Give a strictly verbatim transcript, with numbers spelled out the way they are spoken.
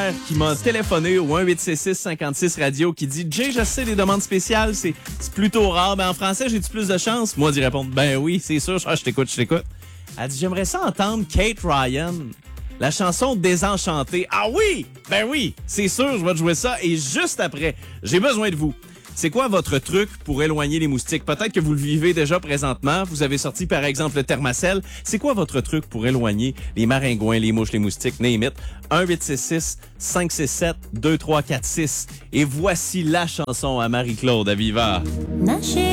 hier qui m'a téléphoné au un huit six six cinquante-six radio qui dit « Jay, je sais, les demandes spéciales, c'est c'est plutôt rare. Ben, en français, j'ai-tu plus de chance? » Moi, d'y répondre « Ben oui, c'est sûr. Ah, je t'écoute, je t'écoute. » Elle dit « J'aimerais ça entendre Kate Ryan. La chanson Désenchantée. » Ah oui! Ben oui, c'est sûr, je vais te jouer ça. Et juste après, j'ai besoin de vous. C'est quoi votre truc pour éloigner les moustiques? Peut-être que vous le vivez déjà présentement. Vous avez sorti, par exemple, le Thermacell. C'est quoi votre truc pour éloigner les maringouins, les mouches, les moustiques? Name it. un huit six six cinq six sept deux trois quatre six. Et voici la chanson à Marie-Claude Aviva. Nager